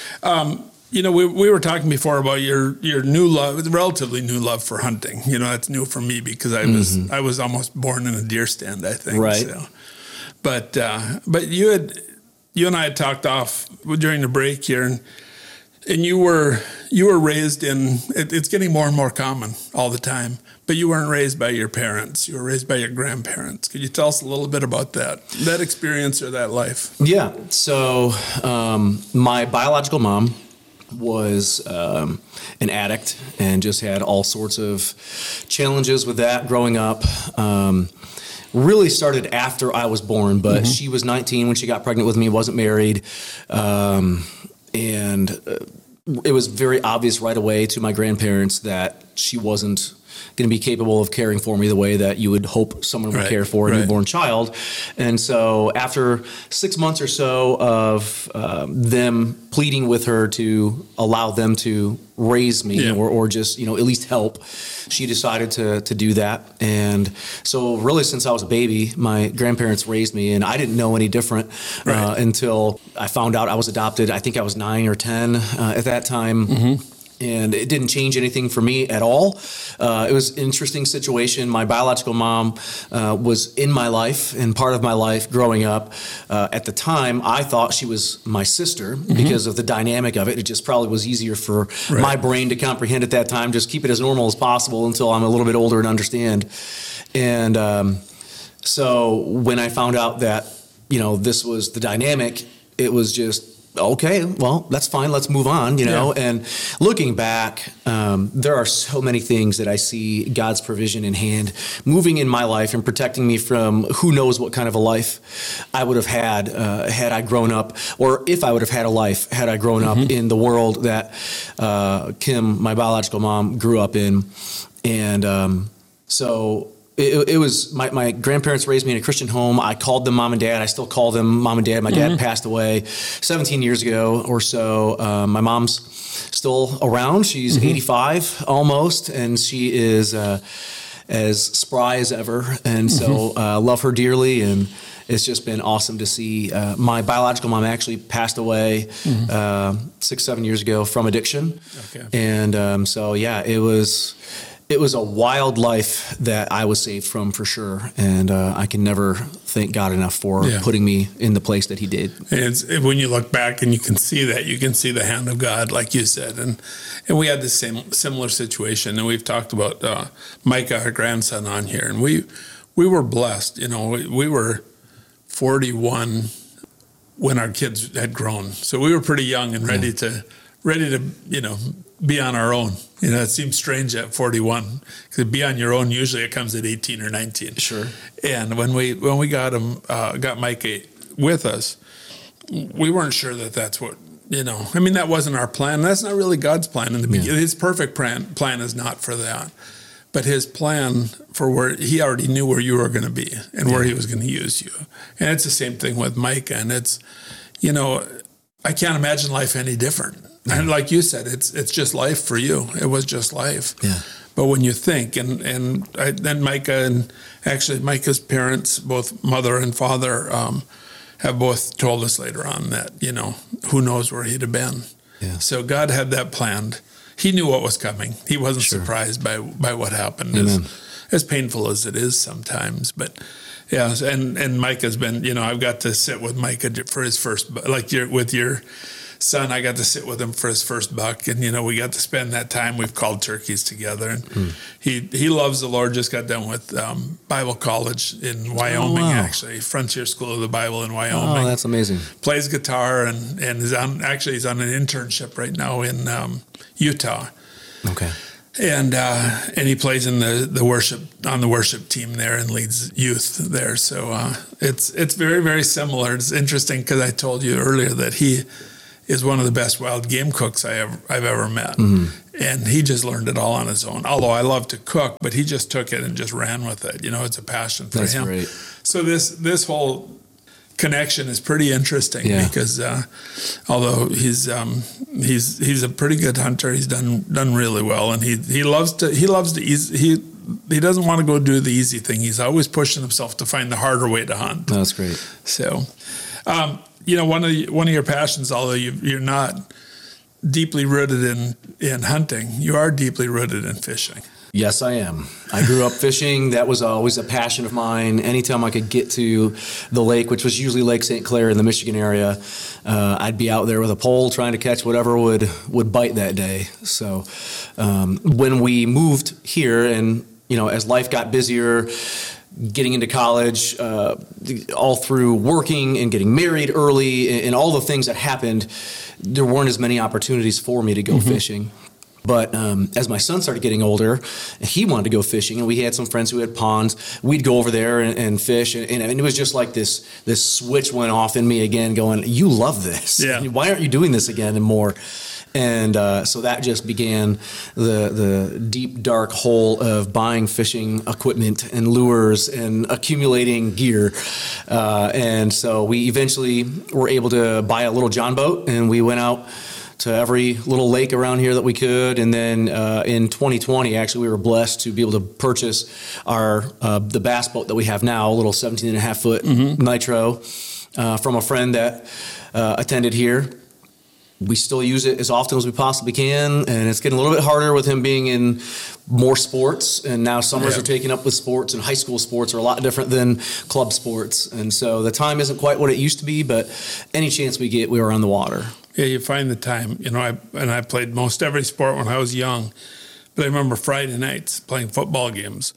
We were talking before about your new love, relatively new love for hunting. That's new for me because I was almost born in a deer stand, I think. Right. So. But you and I had talked off during the break here, and you were raised in. It's getting more and more common all the time. But you weren't raised by your parents. You were raised by your grandparents. Could you tell us a little bit about that experience or that life? Yeah. So my biological mom was an addict and just had all sorts of challenges with that growing up. Really started after I was born, but she was 19 when she got pregnant with me, wasn't married. And it was very obvious right away to my grandparents that she wasn't going to be capable of caring for me the way that you would hope someone would care for a newborn child. And so after 6 months or so of them pleading with her to allow them to raise me or just, at least help, she decided to do that. And so really since I was a baby, my grandparents raised me, and I didn't know any different until I found out I was adopted. I think I was 9 or 10 at that time. And it didn't change anything for me at all. It was an interesting situation. My biological mom was in my life and part of my life growing up. At the time, I thought she was my sister because of the dynamic of it. It just probably was easier for my brain to comprehend at that time. Just keep it as normal as possible until I'm a little bit older and understand. And so when I found out that, this was the dynamic, it was just, okay, well, that's fine. Let's move on, And looking back, there are so many things that I see God's provision in hand moving in my life and protecting me from who knows what kind of a life I would have had had I grown up, or if I would have had a life had I grown up in the world that Kim, my biological mom, grew up in. And so it was my grandparents raised me in a Christian home. I called them mom and dad. I still call them mom and dad. My dad passed away 17 years ago or so. My mom's still around. She's 85 almost, and she is as spry as ever. And so love her dearly, and it's just been awesome to see. My biological mom actually passed away 6-7 years ago from addiction. Okay. And so, it was a wild life that I was saved from, for sure, and I can never thank God enough for putting me in the place that He did. When you look back and you can see that, you can see the hand of God, like you said, and we had the similar situation, and we've talked about Micah, our grandson, on here, and we were blessed. We were 41 when our kids had grown, so we were pretty young and ready to be on our own. It seems strange at 41. To be on your own, usually it comes at 18 or 19. Sure. And when we got Micah with us, we weren't sure that that's what, that wasn't our plan. That's not really God's plan in the beginning. His perfect plan is not for that. But His plan for where He already knew where you were going to be and where He was going to use you. And it's the same thing with Micah. And it's, I can't imagine life any different. And like you said, it's just life for you. It was just life. Yeah. But when you think, then Micah and actually Micah's parents, both mother and father, have both told us later on that, who knows where he'd have been. Yeah. So God had that planned. He knew what was coming. He wasn't surprised by what happened, as painful as it is sometimes. But yeah, and Micah's been, I've got to sit with Micah for his first, with your son, I got to sit with him for his first buck, and we got to spend that time. We've called turkeys together, and he loves the Lord. Just got done with Bible college in Wyoming, actually, Frontier School of the Bible in Wyoming. Oh, that's amazing. Plays guitar and is he's on an internship right now in Utah. Okay. And he plays in the worship team there and leads youth there. So it's very, very similar. It's interesting because I told you earlier that he is one of the best wild game cooks I've ever met. And he just learned it all on his own. Although I love to cook, but he just took it and just ran with it. It's a passion for him. That's great. So this whole connection is pretty interesting because although he's a pretty good hunter, he's done really well, and he loves to he doesn't want to go do the easy thing. He's always pushing himself to find the harder way to hunt. That's great. So, one of your passions, although you're not deeply rooted in hunting, you are deeply rooted in fishing. Yes, I am. I grew up fishing. That was always a passion of mine. Anytime I could get to the lake, which was usually Lake St. Clair in the Michigan area, I'd be out there with a pole trying to catch whatever would bite that day. So when we moved here and, as life got busier, getting into college, all through working and getting married early and all the things that happened, there weren't as many opportunities for me to go fishing. But as my son started getting older, he wanted to go fishing, and we had some friends who had ponds. We'd go over there and fish, and it was just like this switch went off in me again, going, "You love this. Yeah. Why aren't you doing this again and more?" And so that just began the deep, dark hole of buying fishing equipment and lures and accumulating gear. And so we eventually were able to buy a little John boat, and we went out to every little lake around here that we could. And then in 2020, actually, we were blessed to be able to purchase the bass boat that we have now, a little 17.5-foot Nitro, from a friend that attended here. We still use it as often as we possibly can, and it's getting a little bit harder with him being in more sports, and now summers are taken up with sports, and high school sports are a lot different than club sports, and so the time isn't quite what it used to be, but any chance we get, we are on the water. Yeah, you find the time. I played most every sport when I was young, but I remember Friday nights playing football games,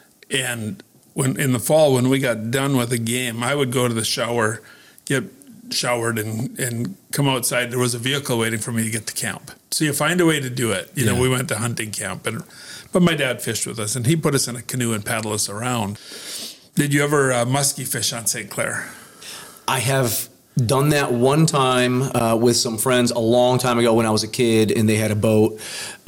and in the fall when we got done with a game, I would go to the shower, get showered and come outside. There was a vehicle waiting for me to get to camp. So you find a way to do it. We went to hunting camp, but my dad fished with us, and he put us in a canoe and paddled us around. Did you ever muskie fish on St. Clair? I have done that one time with some friends a long time ago when I was a kid, and they had a boat.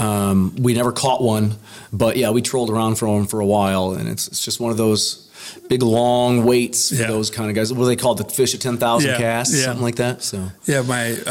We never caught one, but yeah, we trolled around for them for a while, and it's just one of those big long weights for those kind of guys. What are they called? The fish at 10,000 casts, something like that. So yeah,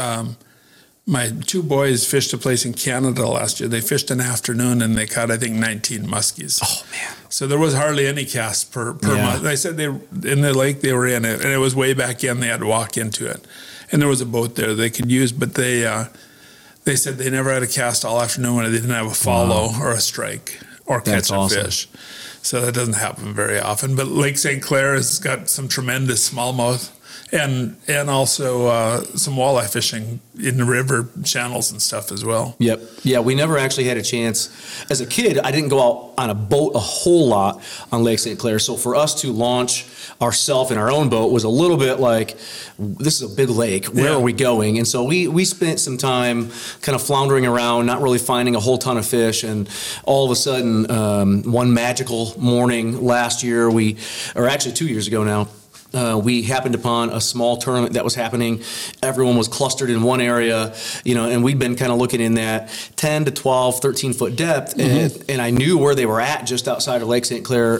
my two boys fished a place in Canada last year. They fished an afternoon and they caught, I think, 19 muskies. Oh man! So there was hardly any casts per month. They said in the lake they were in it, and it was way back in. They had to walk into it, and there was a boat there they could use, but they said they never had a cast all afternoon when they didn't have a follow or a strike or catch a fish. So that doesn't happen very often. But Lake St. Clair has got some tremendous smallmouth and also some walleye fishing in the river channels and stuff as well. Yep. Yeah, we never actually had a chance. As a kid, I didn't go out on a boat a whole lot on Lake St. Clair. So for us to launch ourselves in our own boat was a little bit like, this is a big lake. Where are we going? And so we spent some time kind of floundering around, not really finding a whole ton of fish. And all of a sudden, one magical morning last year, or actually 2 years ago now, we happened upon a small tournament that was happening. Everyone was clustered in one area, and we'd been kind of looking in that 10 to 12, 13-foot depth, and I knew where they were at just outside of Lake St. Clair,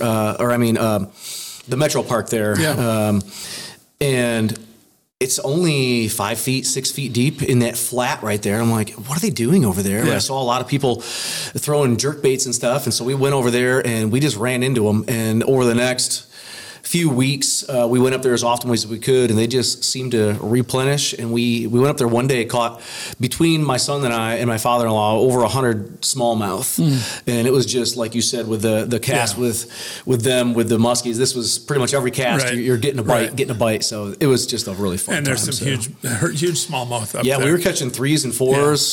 the Metro Park there. Yeah. And it's only 5 feet, 6 feet deep in that flat right there. I'm like, what are they doing over there? Yeah. I saw a lot of people throwing jerk baits and stuff, and so we went over there and we just ran into them, and over the next few weeks, we went up there as often as we could, and they just seemed to replenish. And we went up there one day, caught between my son and I and my father-in-law over 100 smallmouth. And it was just like you said with the cast with them with the muskies. This was pretty much every cast you're getting a bite. So it was just a really fun. And there's some huge smallmouth up there. Yeah, we were catching 3s and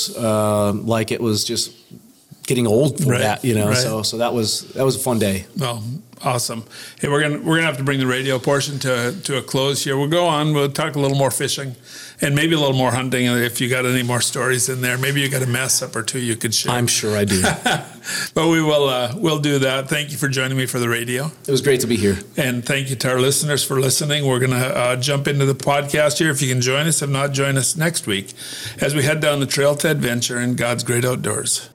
4s, like it was just getting old for that, So that was a fun day. Well, awesome. Hey, we're gonna have to bring the radio portion to a close here. We'll go on. We'll talk a little more fishing, and maybe a little more hunting. If you got any more stories in there, maybe you got a mess up or two you could share. I'm sure I do. But we will. We'll do that. Thank you for joining me for the radio. It was great to be here. And thank you to our listeners for listening. We're gonna jump into the podcast here. If you can join us, if not, join us next week as we head down the trail to adventure in God's great outdoors.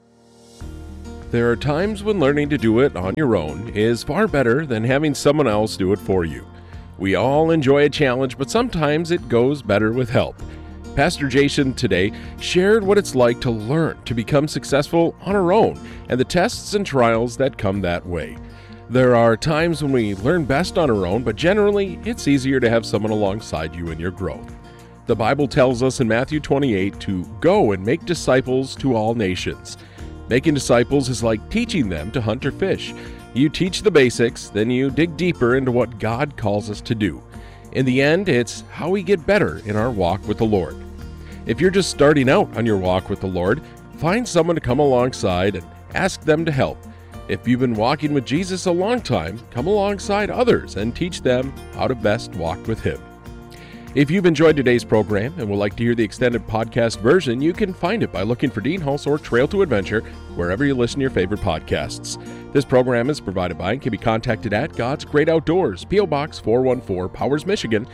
There are times when learning to do it on your own is far better than having someone else do it for you. We all enjoy a challenge, but sometimes it goes better with help. Pastor Jason today shared what it's like to learn to become successful on our own and the tests and trials that come that way. There are times when we learn best on our own, but generally it's easier to have someone alongside you in your growth. The Bible tells us in Matthew 28 to go and make disciples to all nations. Making disciples is like teaching them to hunt or fish. You teach the basics, then you dig deeper into what God calls us to do. In the end, it's how we get better in our walk with the Lord. If you're just starting out on your walk with the Lord, find someone to come alongside and ask them to help. If you've been walking with Jesus a long time, come alongside others and teach them how to best walk with Him. If you've enjoyed today's program and would like to hear the extended podcast version, you can find it by looking for Dean Hulse or Trail to Adventure wherever you listen to your favorite podcasts. This program is provided by and can be contacted at God's Great Outdoors, P.O. Box 414, Powers, Michigan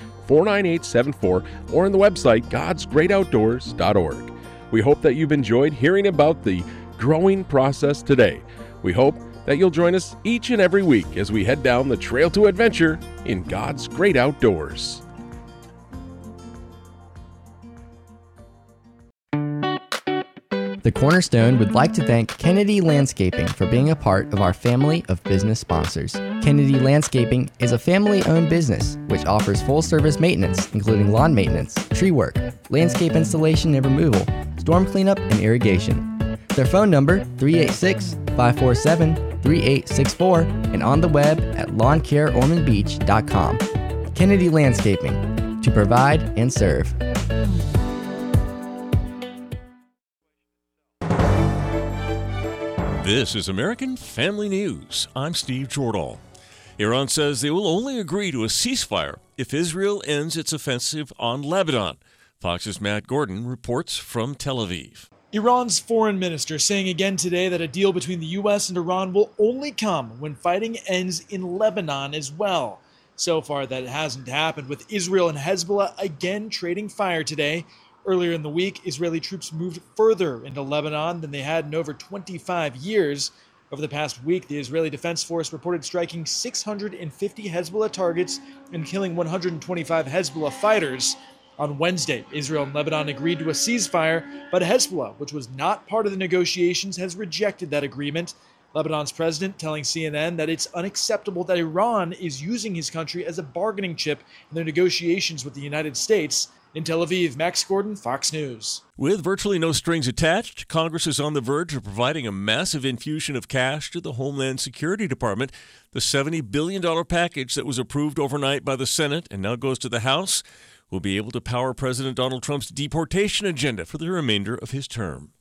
49874, or on the website godsgreatoutdoors.org. We hope that you've enjoyed hearing about the growing process today. We hope that you'll join us each and every week as we head down the trail to adventure in God's great outdoors. The Cornerstone would like to thank Kennedy Landscaping for being a part of our family of business sponsors. Kennedy Landscaping is a family-owned business which offers full-service maintenance, including lawn maintenance, tree work, landscape installation and removal, storm cleanup, and irrigation. Their phone number, 386-547-3864, and on the web at lawncareormondbeach.com. Kennedy Landscaping, to provide and serve. This is American Family News. I'm Steve Jordahl. Iran says they will only agree to a ceasefire if Israel ends its offensive on Lebanon. Fox's Matt Gordon reports from Tel Aviv. Iran's foreign minister saying again today that a deal between the U.S. and Iran will only come when fighting ends in Lebanon as well. So far, that hasn't happened, with Israel and Hezbollah again trading fire today. Earlier in the week, Israeli troops moved further into Lebanon than they had in over 25 years. Over the past week, the Israeli Defense Force reported striking 650 Hezbollah targets and killing 125 Hezbollah fighters. On Wednesday, Israel and Lebanon agreed to a ceasefire, but Hezbollah, which was not part of the negotiations, has rejected that agreement. Lebanon's president telling CNN that it's unacceptable that Iran is using his country as a bargaining chip in their negotiations with the United States. In Tel Aviv, Max Gordon, Fox News. With virtually no strings attached, Congress is on the verge of providing a massive infusion of cash to the Homeland Security Department. The $70 billion package that was approved overnight by the Senate and now goes to the House will be able to power President Donald Trump's deportation agenda for the remainder of his term.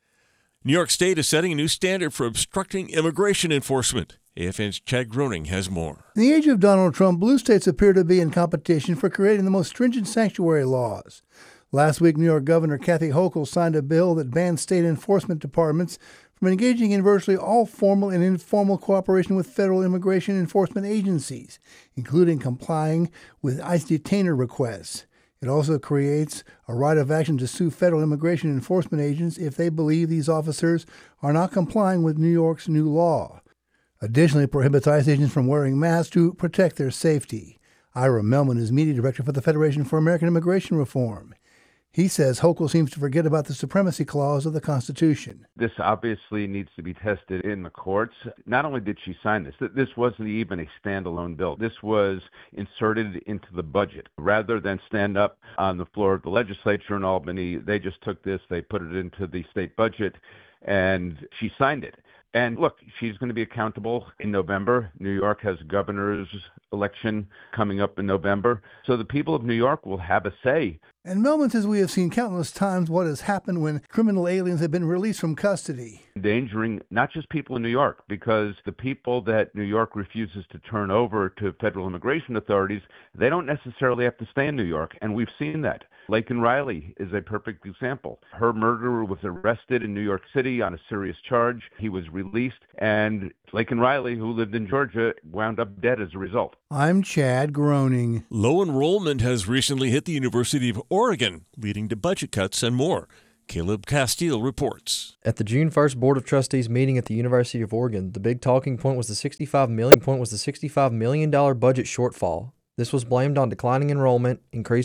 New York State is setting a new standard for obstructing immigration enforcement. AFN's Chad Groening has more. In the age of Donald Trump, blue states appear to be in competition for creating the most stringent sanctuary laws. Last week, New York Governor Kathy Hochul signed a bill that bans state enforcement departments from engaging in virtually all formal and informal cooperation with federal immigration enforcement agencies, including complying with ICE detainer requests. It also creates a right of action to sue federal immigration enforcement agents if they believe these officers are not complying with New York's new law. Additionally, it prohibits ICE agents from wearing masks to protect their safety. Ira Melman is media director for the Federation for American Immigration Reform. He says Hochul seems to forget about the supremacy clause of the Constitution. This obviously needs to be tested in the courts. Not only did she sign this, this wasn't even a standalone bill. This was inserted into the budget. Rather than stand up on the floor of the legislature in Albany, they just took this, they put it into the state budget, and she signed it. And look, she's going to be accountable in November. New York has a governor's election coming up in November. So the people of New York will have a say. And Melvin says we have seen countless times what has happened when criminal aliens have been released from custody. Endangering not just people in New York, because the people that New York refuses to turn over to federal immigration authorities, they don't necessarily have to stay in New York. And we've seen that. Laken Riley is a perfect example. Her murderer was arrested in New York City on a serious charge. He was released, and Laken Riley, who lived in Georgia, wound up dead as a result. I'm Chad Groening. Low enrollment has recently hit the University of Oregon, leading to budget cuts and more. Caleb Castile reports. At the June 1st Board of Trustees meeting at the University of Oregon, the big talking point was the $65 million budget shortfall. This was blamed on declining enrollment, increased